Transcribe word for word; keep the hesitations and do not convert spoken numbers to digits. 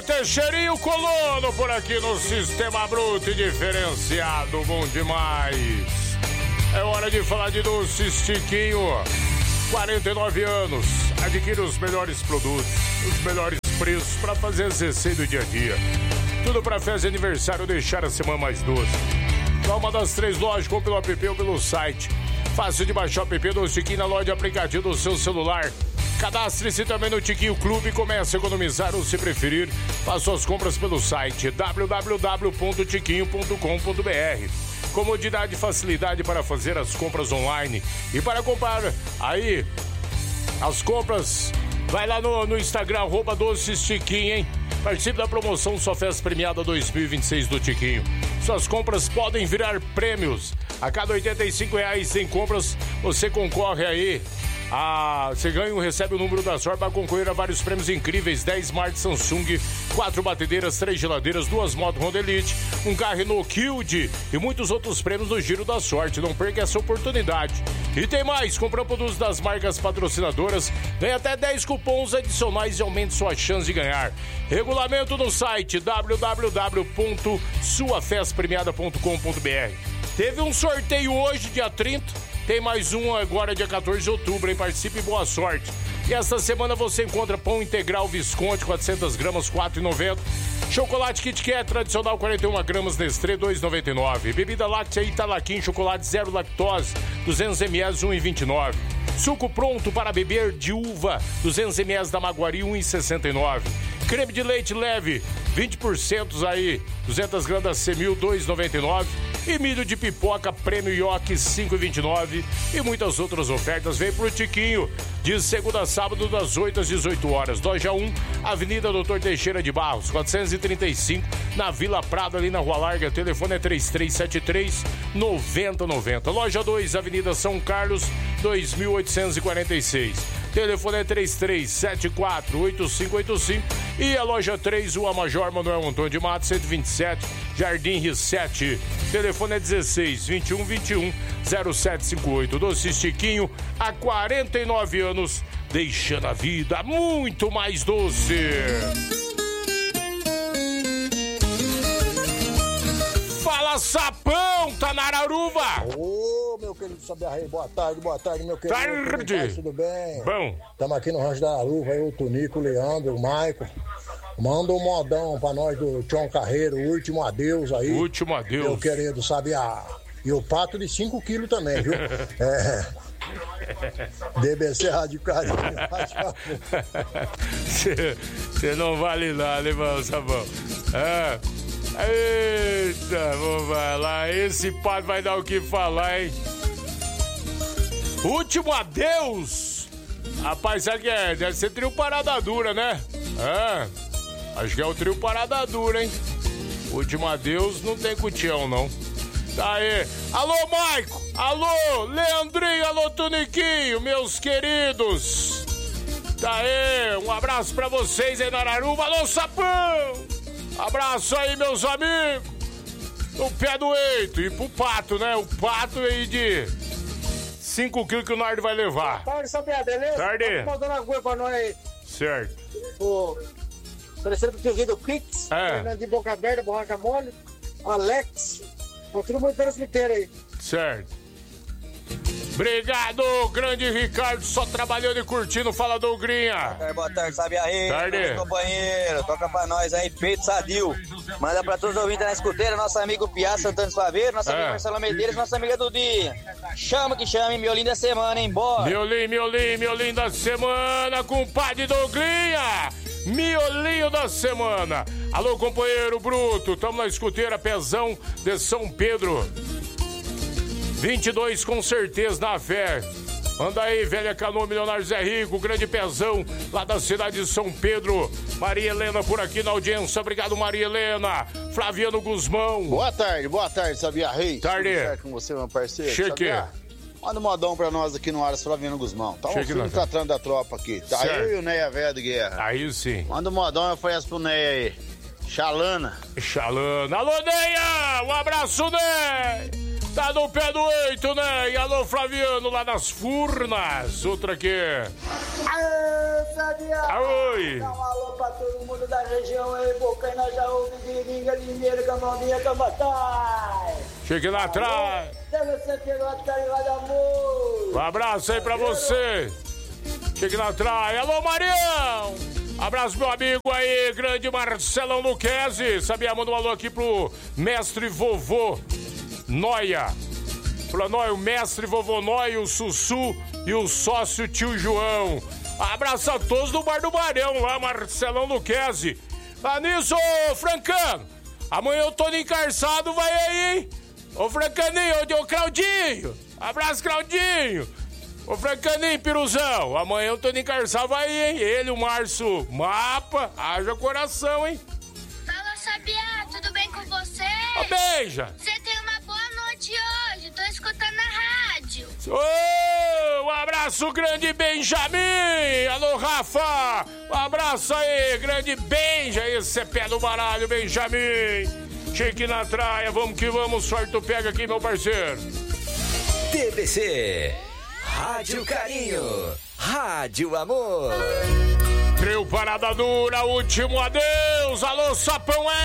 Teixeirinho Colono por aqui no Sistema Bruto e Diferenciado, bom demais. É hora de falar de doces Tiquinho. quarenta e nove anos, adquira os melhores produtos, os melhores preços para fazer as receitas do dia a dia. Tudo para festa de aniversário, deixar a semana mais doce. Só uma das três lojas, compre pelo app ou pelo site. Fácil de baixar o app do Tiquinho na loja de aplicativo do seu celular. Cadastre-se também no Tiquinho Clube e comece a economizar ou, se preferir, faça suas compras pelo site w w w ponto tiquinho ponto com ponto b r. Comodidade e facilidade para fazer as compras online. E para comprar aí as compras, vai lá no, no Instagram, arroba Doces Tiquinho, hein? Participe da promoção Só Festa Premiada dois mil e vinte e seis do Tiquinho. Suas compras podem virar prêmios. A cada oitenta e cinco reais em compras, você concorre aí. Ah, você ganha ou recebe o número da sorte para concorrer a vários prêmios incríveis: dez Smart Samsung, quatro batedeiras, três geladeiras, duas motos Honda Elite, um carro Renault Kwid e muitos outros prêmios no Giro da Sorte. Não perca essa oportunidade. E tem mais, comprando produtos das marcas patrocinadoras, ganha até dez cupons adicionais e aumente sua chance de ganhar. Regulamento no site w w w ponto sua festa premiada ponto com ponto b r. Teve um sorteio hoje, dia trinta. Tem mais um agora, dia quatorze de outubro, hein? Participe e boa sorte. E esta semana você encontra pão integral Visconti, quatrocentas gramas, quatro reais e noventa centavos. Chocolate Kit Kat tradicional, quarenta e uma gramas, Nestlé, dois reais e noventa e nove centavos. Bebida láctea Italaquim, chocolate zero lactose, duzentos mililitros, um real e vinte e nove centavos. Suco pronto para beber de uva, duzentos mililitros da Maguari, um real e sessenta e nove centavos. Creme de leite leve, vinte por cento aí, duzentas gramas da Semil, dois reais e noventa e nove centavos. E milho de pipoca Prêmio Ioki, cinco reais e vinte e nove centavos. E muitas outras ofertas. Vem pro Tiquinho, de segunda a sábado, das oito às dezoito horas. Loja um, Avenida Doutor Teixeira de Barros, quatrocentos e trinta e cinco, na Vila Prado, ali na Rua Larga. Telefone é três três sete três, nove zero nove zero. Loja dois, Avenida São Carlos, dois mil oitocentos e quarenta e seis. Telefone é três três sete quatro, oito cinco oito cinco. E a loja três, Rua Major Manuel Antônio de Matos, cento e vinte e sete, Jardim Rio sete. Telefone é dezesseis, vinte e um, vinte e um, zero sete cinco oito. Doces Tiquinho, há quarenta e nove anos, deixando a vida muito mais doce. Fala, sapão, tá na Araruva. Ô, meu querido Sabiarrei, boa tarde, boa tarde, meu querido. Tarde. Tudo bem? Bom. Estamos aqui no Rancho da Araruva, aí o Tonico, o Leandro, o Maico. Manda um modão pra nós do Tião Carreiro, o último adeus aí. Último adeus. Meu querido Sabiá. E o pato de cinco quilos também, viu? É. D B C Rádio Carinho. Você não vale nada, irmão, Sabão. Ah. Eita, vamos lá. Esse pato vai dar o que falar, hein? Último adeus. Rapaz, sabe que é? Deve ser trio Parada Dura, né? Ah, acho que é o trio Parada Dura, hein? Último adeus não tem com o Tião, não. Tá aí. Alô, Maico. Alô, Leandrinho. Alô, Toniquinho, meus queridos. Tá aí. Um abraço pra vocês aí na Araruva. Alô, Sapão. Abraço aí, meus amigos. O pé do eito. E pro pato, né? O pato aí de cinco quilos que o Nardo vai levar. Tarde, Sabiá, beleza? Tarde. Tá mandando agulha pra nós aí. Certo. O... Parecendo pro tio do Pix. É. Fernando de Boca Aberta, Borracha Mole. Alex. Tá tudo muito no cemitério aí. Certo. Obrigado, grande Ricardo, só trabalhando e curtindo. Fala, Dougrinha. Boa tarde, boa tarde, Sabiarrei. Tarde. Companheiro, toca pra nós aí, peito sadio. Manda pra todos os ouvintes na escuteira, nosso amigo Piá Santana Suaveiro, nossa É. amiga Marcela Medeiros, nossa amiga Dudinha. Chama que chame, miolinho da semana, hein? Bora. Miolinho, miolinho, miolinho da semana, compadre Douglinha. Miolinho da semana. Alô, companheiro Bruto, tamo na escuteira, Pezão de São Pedro. vinte e dois com certeza na fé. Anda aí, velha Canoa, Milionário Zé Rico, grande Pezão, lá da cidade de São Pedro. Maria Helena por aqui na audiência. Obrigado, Maria Helena. Flaviano Guzmão. Boa tarde, boa tarde, Sabiarrei. Tarde. Tudo certo com você, meu parceiro? Cheque. Sabiá, manda um modão pra nós aqui no Aras, Flaviano Guzmão. Tá um Cheque filme na- tratando da tropa aqui. Tá Certo. eu e o Neia Velha de Guerra. Aí sim. Manda um modão, eu faço pro Neia aí. Xalana. Xalana. Alô, Neia! Um abraço, Ney! Tá no pé do eito, né? E alô, Flaviano, lá nas Furnas. Outra aqui. Aê, Sabiá! Oi! Dá um alô pra todo mundo da região aí, Bocaina, Jaú, Biringa, Limeira, Camaldinha, Cambatai. Chegue lá atrás. Deve ser pelote, carinho de amor. Um abraço aí pra você. Chegue lá atrás. Alô, Marião. Abraço, meu amigo aí, grande Marcelão Luquezzi. Sabia, manda um alô aqui pro mestre vovô Noia. Pro Noia, o mestre vovô Noia, o Sussu e o sócio tio João. Abraço a todos do Bar do Barão lá, Marcelão Luquezzi. Ah, nisso, ô Francano. Amanhã o Toninho Encarçado vai aí, hein? Ô Francaninho, ô Claudinho. Abraço, Claudinho. Ô Francaninho, Piruzão. Amanhã o Toninho Encarçado vai aí, hein? Ele, o Márcio Mapa. Haja coração, hein? Fala, Sabiá, tudo bem com você? Ô, beija. Você tem uma boa noite hoje, tô escutando na rádio. Ô, um abraço, grande Benjamin. Alô, Rafa. Um abraço aí, grande Benja. Esse é pé do baralho, Benjamin. Chique na traia, vamos que vamos. Sorte pega aqui, meu parceiro. T B C, Rádio Carinho, Rádio Amor. Trio Parada Dura, último adeus. Alô, Sapão, é